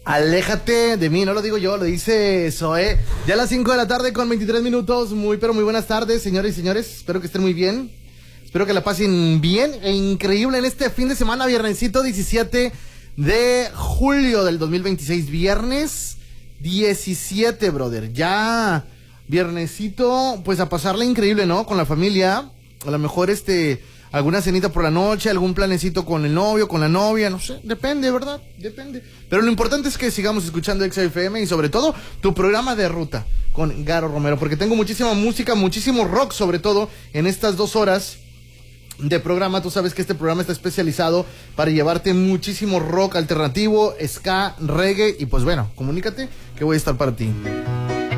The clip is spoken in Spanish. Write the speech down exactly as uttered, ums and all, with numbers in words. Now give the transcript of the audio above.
Aléjate de mí, no lo digo yo, lo dice Zoé. Ya a las cinco de la tarde con veintitrés minutos. Muy, pero muy buenas tardes, señores y señores. Espero que estén muy bien. Espero que la pasen bien e increíble en este fin de semana, viernesito diecisiete de julio del dos mil veintiséis. Viernes diecisiete, brother. Ya viernesito, pues a pasarla increíble, ¿no? Con la familia. A lo mejor este... alguna cenita por la noche, algún planecito con el novio, con la novia, no sé, depende, ¿verdad? Depende. Pero lo importante es que sigamos escuchando Exa F M y sobre todo tu programa de ruta con Garo Romero, porque tengo muchísima música, muchísimo rock sobre todo en estas dos horas de programa. Tú sabes que este programa está especializado para llevarte muchísimo rock alternativo, ska, reggae y pues bueno, comunícate que voy a estar para ti.